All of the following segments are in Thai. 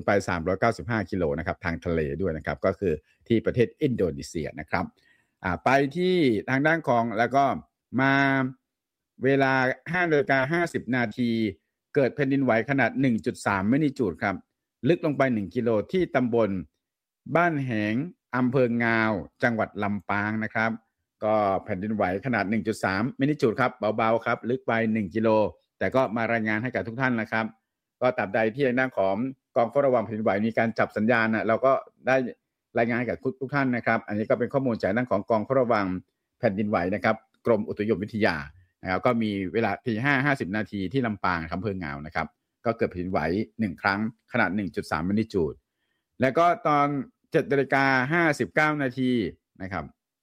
ไป395กิโลนะครับทางทะเลด้วยนะครับก็คือที่ประเทศอินโดนีเซียนะครับไปที่ทางด้านของแล้วก็มาเวลา 5:50 นาทีเกิดแผ่นดินไหวขนาด 1.3 แมกนิจูดครับลึกลงไป1กิโลที่ตำบลบ้านแหงอำเภองาวจังหวัดลำปางนะครับก็แผ่นดินไหวขนาด 1.3 แมกนิจูดครับเบาๆครับลึกไป1กิโลแต่ก็มารายงานให้กับทุกท่านนะครับก็ตราบใดที่ทางด้านของกองเฝ้าระวังแผ่นดินไหวมีการจับสัญญาณเราก็ได้รายงานให้กับทุกท่านนะครับอันนี้ก็เป็นข้อมูลจากด้านของกองเฝ้าระวังแผ่นดินไหวนะครับกรมอุตุนิยมวิทยานะครับก็มีเวลา 5:50 นาทีที่ลำปางอำเภองาวนะครับก็เกิดแผ่นดินไหว1ครั้งขนาด 1.3 แมกนิจูดแล้วก็ตอน 7:59 นาทีนะครับ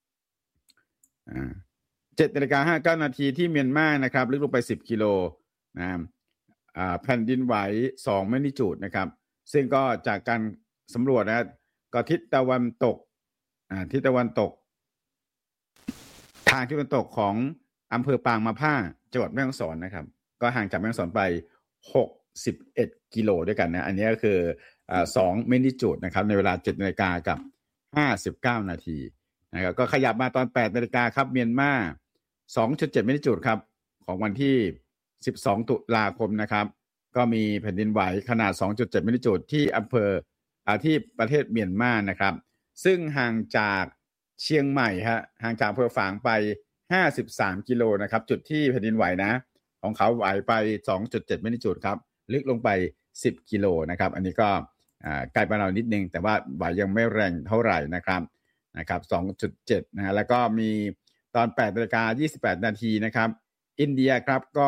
7:59 นาทีที่เมียนมานะครับลึกลงไป10กิโลนะแผ่นดินไหว2แมกนิจูดนะครับซึ่งก็จากการสำรวจนะก็ทิศตะวันตกทางทิศตะวันตกของอำเภอปางมะผ้าจังหวัดแม่ฮ่องสอนนะครับก็ห่างจากแม่ฮ่องสอนไป61กิโลด้วยกันนะอันนี้ก็คือ2แมกนิจูดนะครับในเวลา 7:59 นาทีนะครับก็ขยับมาตอน 8 นาฬิกาครับเมียนมา 2.7 แมกนิจูดครับของวันที่12 ตุลาคมนะครับก็มีแผ่นดินไหวขนาด 2.7 แมกนิจูดที่อำเภอที่ประเทศเมียนมานะครับซึ่งห่างจากเชียงใหม่ห่างจากอำเภอฝางไป53กิโลนะครับจุดที่แผ่นดินไหวนะของเขาไหวไป 2.7 แมกนิจูดครับลึกลงไป10กิโลนะครับอันนี้ก็ไกลไปเรานิดนึงแต่ว่าไหวยังไม่แรงเท่าไหร่นะครับ 2.7 นะแล้วก็มีตอน 8:28 นาทีนะครับอินเดียครับก็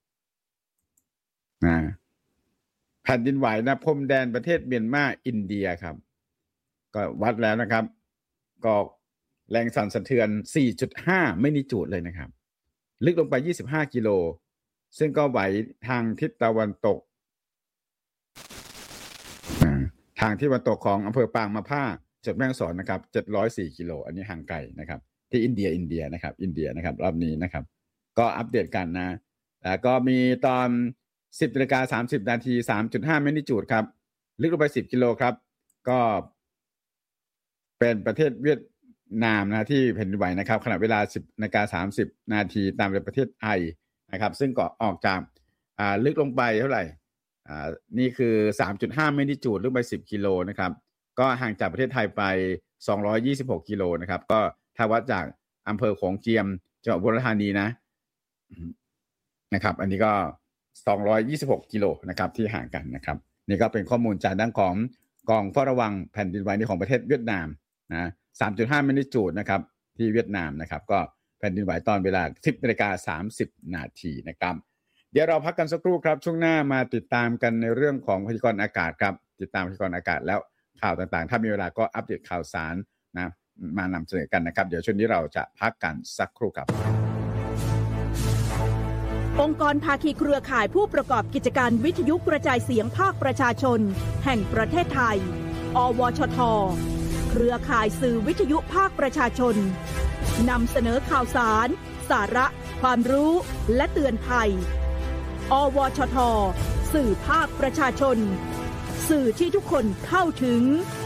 แผ่นดินไหวนะพรมแดนประเทศเมียนมาอินเดียครับก็วัดแล้วนะครับก็แรงสั่นสะเทือน 4.5 แมกนิจูดเลยนะครับลึกลงไป25กิโลซึ่งก็ไหวทางทิศตะวันตกของอำเภอปางมะผ้าจังหวัดแม่ฮ่องสอนนะครับ704กิโลอันนี้ห่างไกลนะครับที่อินเดียนะครับรอบนี้นะครับก็อัปเดตกันนะแล้วก็มีตอน 10:30 นาที 3.5 แมกนิจูดครับลึกลงไป10กิโลครับก็เป็นประเทศเวียดนามนะที่แผ่นดินไหวนะครับขณะเวลา 10:30 นาทีตามประเทศไทยนะครับซึ่งก็ออกจากลึกลงไปเท่าไหร่นี่คือ 3.5 แมกนิจูดลึกไป10กิโลนะครับก็ห่างจากประเทศไทยไป226กิโลนะครับก็ถ้าวัดจากอำเภอโขงเจียมจังหวัดอุบลราชธานีนะครับอันนี้ก็226กิโลนะครับที่ห่างกันนะครับนี่ก็เป็นข้อมูลจากด้านของกองเฝ้าระวังแผ่นดินไหวของประเทศเวียดนามนะ 3.5 แมกนิจูดนะครับที่เวียดนามนะครับก็แผ่นดินไหวตอนเวลา 10:30 นาทีนะครับเดี๋ยวเราพักกันสักครู่ครับช่วงหน้ามาติดตามกันในเรื่องของพยากรณ์อากาศครับติดตามพยากรณ์อากาศแล้วข่าวต่างๆถ้ามีเวลาก็อัปเดตข่าวสารนะมานำเสนอกันนะครับเดี๋ยวช่วงนี้เราจะพักกันสักครู่ครับองค์กรภาคีเครือข่ายผู้ประกอบกิจการวิทยุกระจายเสียงภาคประชาชนแห่งประเทศไทยอวชท.เครือข่ายสื่อวิทยุภาคประชาชนนำเสนอข่าวสารสาระความรู้และเตือนภัยอวชท.สื่อภาคประชาชนสื่อที่ทุกคนเข้าถึง